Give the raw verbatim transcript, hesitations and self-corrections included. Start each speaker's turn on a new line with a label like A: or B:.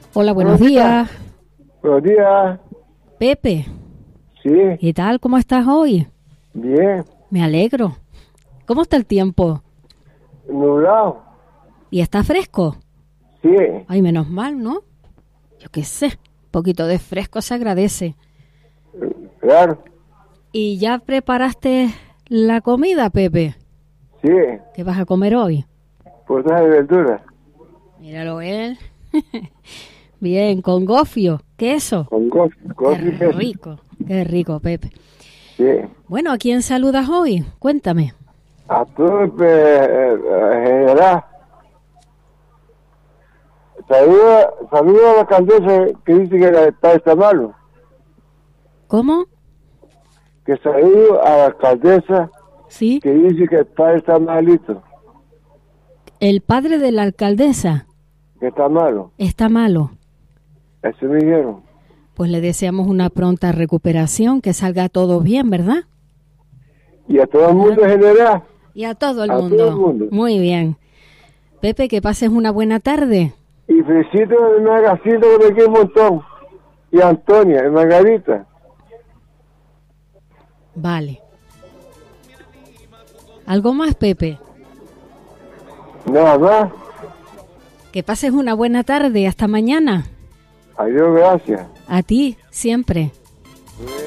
A: Hola, buenos, buenos días.
B: días. Buenos días.
A: Pepe.
B: Sí.
A: ¿Qué tal? ¿Cómo estás hoy?
B: Bien.
A: Me alegro. ¿Cómo está el tiempo?
B: Nublado.
A: ¿Y está fresco?
B: Sí.
A: Ay, menos mal, ¿no? Yo qué sé, un poquito de fresco se agradece.
B: Claro.
A: ¿Y ya preparaste la comida, Pepe?
B: Sí.
A: ¿Qué vas a comer hoy?
B: Potaje de verduras.
A: Míralo él. Bien, con gofio, queso.
B: Con gofio, gofio
A: Qué rico, qué rico, Pepe.
B: Sí.
A: Bueno, ¿a quién saludas hoy? Cuéntame.
B: A todo el eh, general. Saluda, saluda a la alcaldesa que dice que el padre está malo.
A: ¿Cómo?
B: Que saludo a la alcaldesa
A: Sí.
B: que dice que el padre está malito.
A: El padre de la alcaldesa.
B: Que está malo.
A: Está malo.
B: Eso me dijeron.
A: Pues le deseamos una pronta recuperación, que salga todo bien, ¿verdad?
B: Y a todo el mundo en general.
A: Y a todo el
B: a
A: mundo.
B: Todo el mundo.
A: Muy bien. Pepe, que pases una buena tarde.
B: Y felicito a Magacito que me quiere un montón. Y a Antonia, y Margarita.
A: Vale. ¿Algo más, Pepe?
B: Nada más.
A: Que pases una buena tarde. Hasta mañana.
B: Adiós, gracias.
A: A ti, siempre.